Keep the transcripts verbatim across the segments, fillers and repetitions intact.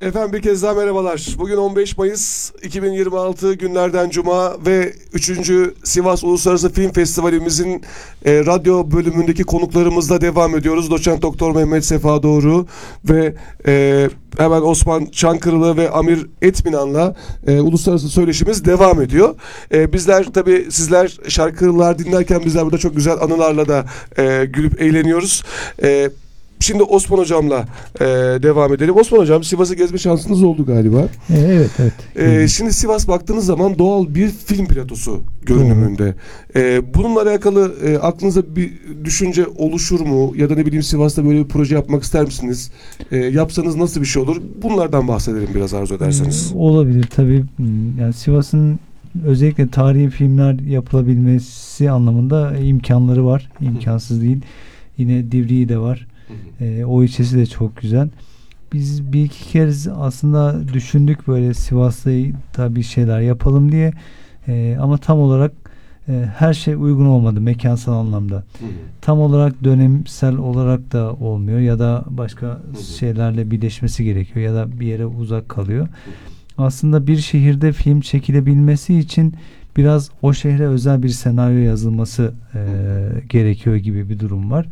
Efendim bir kez daha merhabalar. Bugün on beş Mayıs iki bin yirmi altı günlerden Cuma ve üçüncü Sivas Uluslararası Film Festivalimizin e, radyo bölümündeki konuklarımızla devam ediyoruz. Doçent Doktor Mehmet Sefa Doğru ve e, hemen Osman Çankırılı ve Amir Etminan'la e, uluslararası söyleşimiz devam ediyor. E, bizler tabii sizler şarkılar dinlerken bizler burada çok güzel anılarla da e, gülüp eğleniyoruz. E, Şimdi Osman Hocam'la e, devam edelim. Osman Hocam, Sivas'ı gezme şansınız oldu galiba. E, evet, evet. E, şimdi Sivas baktığınız zaman doğal bir film platosu görünümünde. E, bununla alakalı e, aklınıza bir düşünce oluşur mu? Ya da ne bileyim Sivas'ta böyle bir proje yapmak ister misiniz? E, yapsanız nasıl bir şey olur? Bunlardan bahsedelim biraz arzu ederseniz. E, olabilir tabii. Yani Sivas'ın özellikle tarihi filmler yapılabilmesi anlamında imkanları var. İmkansız değil. Yine Divriği de var. E, o ilçesi de çok güzel. Biz bir iki kez aslında düşündük böyle Sivas'ta tabii şeyler yapalım diye. E, ama tam olarak e, her şey uygun olmadı mekansal anlamda. Hı hı. Tam olarak dönemsel olarak da olmuyor ya da başka hı hı. şeylerle birleşmesi gerekiyor ya da bir yere uzak kalıyor. Hı hı. Aslında bir şehirde film çekilebilmesi için biraz o şehre özel bir senaryo yazılması e, gerekiyor gibi bir durum var.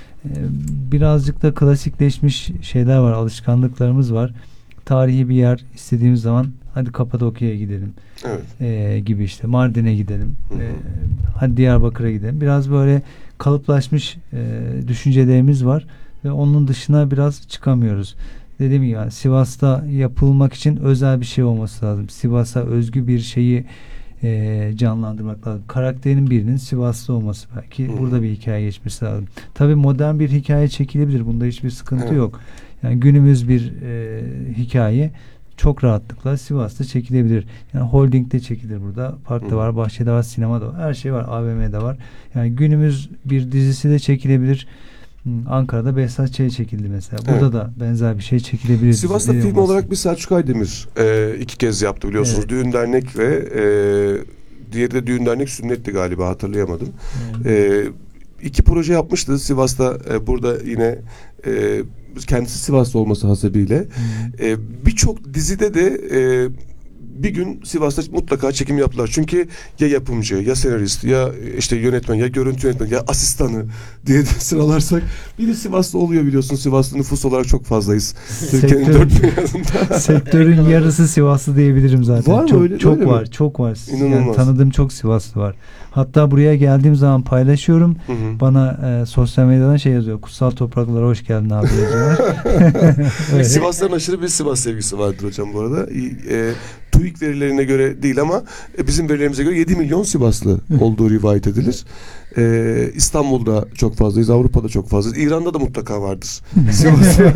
Birazcık da klasikleşmiş şeyler var, alışkanlıklarımız var. Tarihi bir yer istediğimiz zaman hadi Kapadokya'ya gidelim. Evet. Ee, gibi işte Mardin'e gidelim. Hı hı. Ee, hadi Diyarbakır'a gidelim. Biraz böyle kalıplaşmış e, düşüncelerimiz var ve onun dışına biraz çıkamıyoruz. Dediğim gibi yani Sivas'ta yapılmak için özel bir şey olması lazım. Sivas'a özgü bir şeyi E, canlandırmak lazım. Karakterin birinin Sivaslı olması belki. Hmm. Burada bir hikaye geçmesi lazım. Tabii modern bir hikaye çekilebilir. Bunda hiçbir sıkıntı hmm. yok. Yani günümüz bir e, hikaye çok rahatlıkla Sivas'ta çekilebilir. Yani holdingde çekilir burada. Parkta hmm. var, bahçede var, sinemada var. Her şey var. A V M'de var. Yani günümüz bir dizisi de çekilebilir. Ankara'da Behzat Ç. çekildi mesela. Burada evet. da benzer bir şey çekilebilir. Sivas'ta film olması. Olarak bir Selçuk Aydemir e, iki kez yaptı biliyorsunuz. Evet. Düğün Dernek ve e, diğeri de Düğün Dernek Sünnet'ti galiba, hatırlayamadım. Evet. E, iki proje yapmıştı Sivas'ta. E, burada yine e, kendisi Sivas'ta olması hasebiyle. E, Birçok dizide de e, bir gün Sivas'ta mutlaka çekim yaptılar. Çünkü ya yapımcı, ya senarist, ya işte yönetmen, ya görüntü yönetmeni, ya asistanı diye de sıralarsak biri Sivas'ta oluyor biliyorsun. Sivas'ta nüfus olarak çok fazlayız. Türkiye'nin dört bir yanında. Sektörün yarısı Sivaslı diyebilirim zaten. Var mı çok, öyle? Çok öyle var, mi? çok var. İnanılmaz. Yani tanıdığım çok Sivaslı var. Hatta buraya geldiğim zaman paylaşıyorum. Hı hı. Bana e, sosyal medyadan şey yazıyor. Kutsal topraklara hoş geldin abi yazıyorlar. Sivasların aşırı bir Sivas sevgisi vardır hocam bu arada. E, TÜİK verilerine göre değil ama e, bizim verilerimize göre yedi milyon Sivaslı olduğu rivayet edilir. E, İstanbul'da çok fazlayız, Avrupa'da çok fazlayız. İran'da da mutlaka vardır Sivaslı.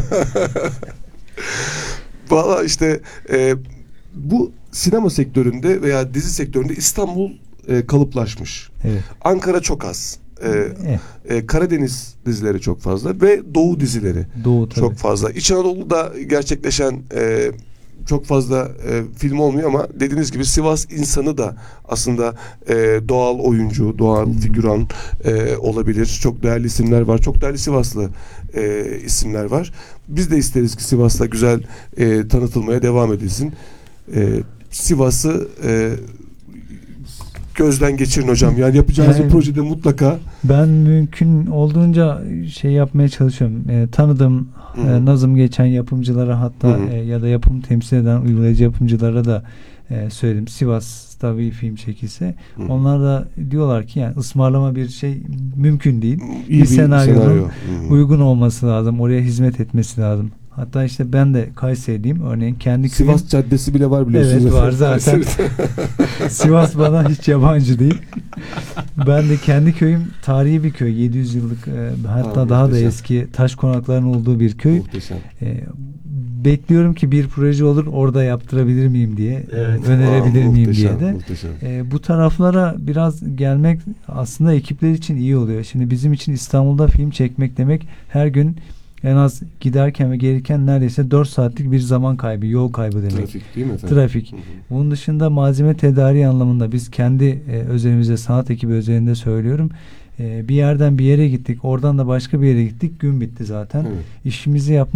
Valla işte e, bu sinema sektöründe veya dizi sektöründe İstanbul e, kalıplaşmış. Evet. Ankara çok az. Ee, e, Karadeniz dizileri çok fazla ve Doğu dizileri Doğu, çok fazla. İç Anadolu'da gerçekleşen e, çok fazla e, film olmuyor ama dediğiniz gibi Sivas insanı da aslında e, doğal oyuncu, doğal hmm. figüran e, olabilir. Çok değerli isimler var. Çok değerli Sivaslı e, isimler var. Biz de isteriz ki Sivas'ta güzel e, tanıtılmaya devam edilsin. E, Sivas'ı e, gözden geçirin hocam. Yani yapacağınız yani, bir projede mutlaka. Ben mümkün olduğunca şey yapmaya çalışıyorum. E, tanıdığım e, nazım geçen yapımcılara hatta e, ya da yapım temsil eden uygulayıcı yapımcılara da e, söyledim. Sivas'ta bir film çekilse. Hı. Onlar da diyorlar ki yani ısmarlama bir şey mümkün değil. İyi bir, bir senaryonun senaryo. uygun olması lazım. Oraya hizmet etmesi lazım. Hatta işte ben de Kayseriliyim. Örneğin kendi köyüm. Sivas Caddesi bile var biliyorsunuz. Evet var zaten. Sivas bana hiç yabancı değil. Ben de kendi köyüm tarihi bir köy. yedi yüz yıllık e, hatta ha, daha muhteşem. da eski taş konakların olduğu bir köy. E, bekliyorum ki bir proje olur orada yaptırabilir miyim diye. Evet. Önerebilir Aa, miyim muhteşem, diye de. E, bu taraflara biraz gelmek aslında ekipler için iyi oluyor. Şimdi bizim için İstanbul'da film çekmek demek her gün en az giderken ve gelirken neredeyse dört saatlik bir zaman kaybı, yol kaybı demek. Trafik değil mi efendim? Trafik. Hı hı. Bunun dışında malzeme tedariği anlamında biz kendi e, özelimizde, sanat ekibi özelinde söylüyorum. E, bir yerden bir yere gittik, oradan da başka bir yere gittik, gün bitti zaten. Evet. İşimizi yapmak